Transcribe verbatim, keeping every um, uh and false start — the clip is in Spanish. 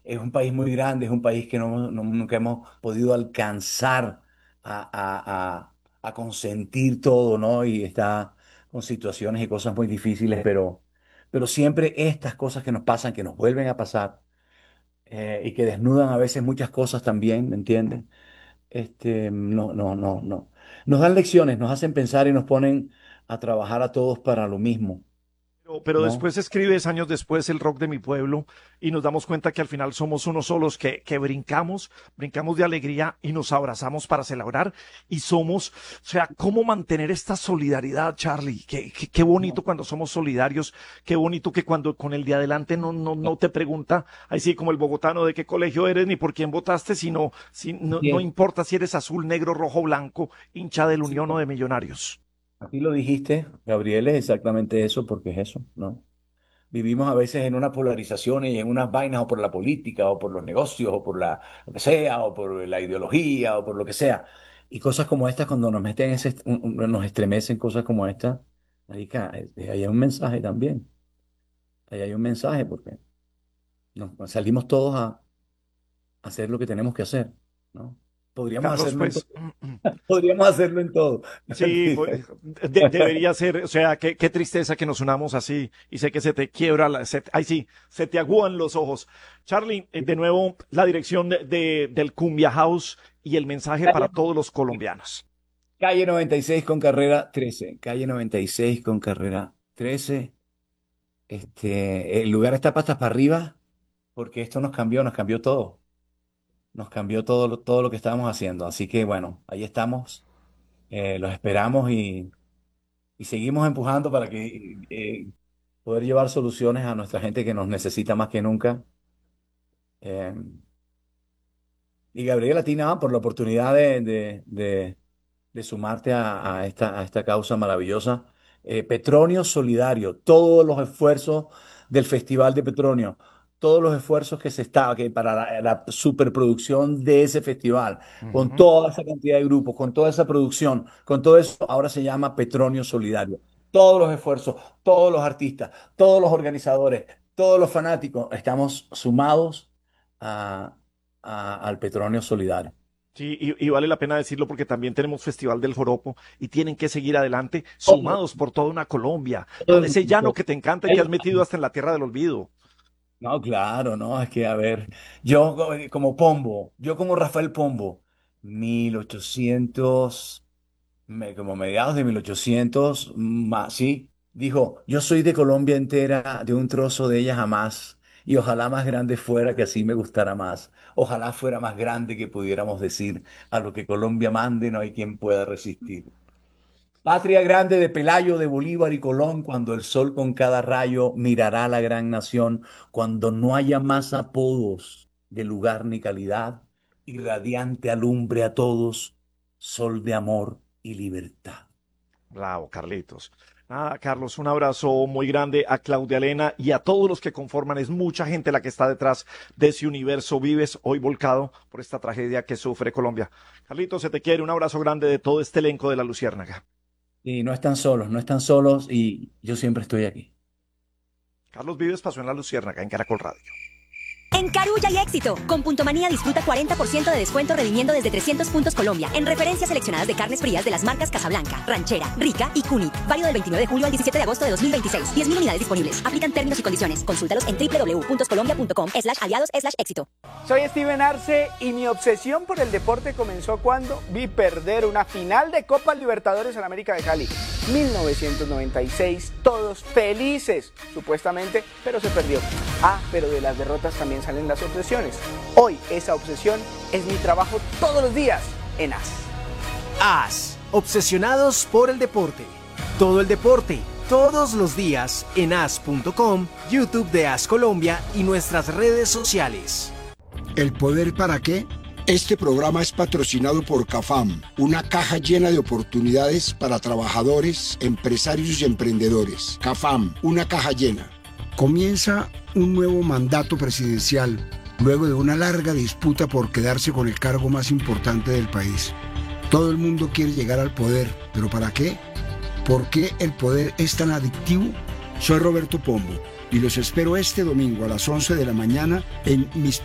es un país muy grande, es un país que no, no- nunca hemos podido alcanzar a, a, a, a consentir todo, ¿no? Y está con situaciones y cosas muy difíciles, pero, pero siempre estas cosas que nos pasan, que nos vuelven a pasar, eh, y que desnudan a veces muchas cosas también, ¿me entiendes? Este, no, no, no, no. Nos dan lecciones, nos hacen pensar y nos ponen a trabajar a todos para lo mismo, Pero, pero ¿no? después escribes años después el rock de mi pueblo y nos damos cuenta que al final somos unos solos que, que brincamos, brincamos de alegría y nos abrazamos para celebrar y somos, o sea, ¿cómo mantener esta solidaridad, Charlie? Qué, qué, qué bonito No. cuando somos solidarios, qué bonito que cuando con el de adelante no, no, no te pregunta, así como el bogotano de qué colegio eres ni por quién votaste, sino, si, no, Así no es. importa si eres azul, negro, rojo, blanco, hincha del Sí, Unión o de Millonarios. así lo dijiste, Gabriel, es exactamente eso, porque es eso, ¿no? Vivimos a veces en una polarización y en unas vainas o por la política o por los negocios o por la, lo que sea o por la ideología o por lo que sea. Y cosas como estas, cuando nos meten ese, un- un- nos estremecen cosas como estas, marica, eh, eh, ahí hay un mensaje también. Ahí hay un mensaje porque nos salimos todos a, a hacer lo que tenemos que hacer, ¿no? Podríamos Carlos, hacerlo en todo. pues Podríamos hacerlo en todo. sí, pues, de- debería ser, o sea, qué, qué tristeza que nos unamos así y sé que se te quiebra, la, se, ay sí, se te agúan los ojos. Charlie, eh, de nuevo, la dirección de, de- del Cumbia House y el mensaje para todos los colombianos. Calle noventa y seis con carrera trece. Calle noventa y seis con carrera trece. Este, el lugar está patas para arriba porque esto nos cambió, nos cambió todo. Nos cambió todo, lo- todo lo que estábamos haciendo. Así que bueno, ahí estamos. Eh, los esperamos y, y seguimos empujando para que eh, poder llevar soluciones a nuestra gente que nos necesita más que nunca. Eh, y Gabriela, a ti nada, por la oportunidad de, de, de- de sumarte a, a esta, a esta causa maravillosa. Eh, Petronio Solidario, todos los esfuerzos del Festival de Petronio, todos los esfuerzos que se está, que para la, la superproducción de ese festival, con Ujú. toda esa cantidad de grupos, con toda esa producción, con todo eso, ahora se llama Petronio Solidario. Todos los esfuerzos, todos los artistas, todos los organizadores, todos los fanáticos, estamos sumados a, a- al Petronio Solidario. Sí, y, y vale la pena decirlo porque también tenemos Festival del Joropo y tienen que seguir adelante, Todo, sumados por toda una Colombia, todo todo el ese llano mundo. que te encanta y te has metido hasta en la tierra del olvido. No, claro, no, es que a ver, yo co- como Pombo, yo como Rafael Pombo, mil ochocientos, me- como mediados de mil ochocientos, más, sí, dijo, yo soy de Colombia entera, de un trozo de ella jamás, y ojalá más grande fuera que así me gustara más, ojalá fuera más grande que pudiéramos decir, a lo que Colombia mande no hay quien pueda resistir. Patria grande de Pelayo, de Bolívar y Colón, cuando el sol con cada rayo mirará a la gran nación, cuando no haya más apodos de lugar ni calidad, y radiante alumbre a todos, sol de amor y libertad. Bravo, Carlitos. Nada, Carlos, un abrazo muy grande a Claudia Elena y a todos los que conforman. Es mucha gente la que está detrás de ese universo Vives, hoy volcado por esta tragedia que sufre Colombia. Carlitos, se te quiere. Un abrazo grande de todo este elenco de La Luciérnaga. Y no están solos, no están solos, y yo siempre estoy aquí. Carlos Vives pasó en La Luciérnaga, en Caracol Radio. En Carulla y éxito. Con Punto Manía disfruta cuarenta por ciento de descuento redimiendo desde trescientos puntos Colombia en referencias seleccionadas de carnes frías de las marcas Casablanca, Ranchera, Rica y Cuni. Válido del veintinueve de julio al diecisiete de agosto de dos mil veintiséis. diez mil unidades disponibles. Aplican términos y condiciones. Consúltalos en www.colombia.com slash aliados slash éxito. Soy Steven Arce y mi obsesión por el deporte comenzó cuando vi perder una final de Copa Libertadores en América de Cali. mil novecientos noventa y seis, todos felices, supuestamente, pero se perdió. Ah, pero de las derrotas también salen las obsesiones. Hoy esa obsesión es mi trabajo todos los días en A S. A S, obsesionados por el deporte. Todo el deporte, todos los días en A S punto com, YouTube de A S Colombia y nuestras redes sociales. ¿El poder para qué? Este programa es patrocinado por CAFAM, una caja llena de oportunidades para trabajadores, empresarios y emprendedores. CAFAM, una caja llena. Comienza un nuevo mandato presidencial, luego de una larga disputa por quedarse con el cargo más importante del país. Todo el mundo quiere llegar al poder, ¿pero para qué? ¿Por qué el poder es tan adictivo? Soy Roberto Pombo y los espero este domingo a las once de la mañana en mis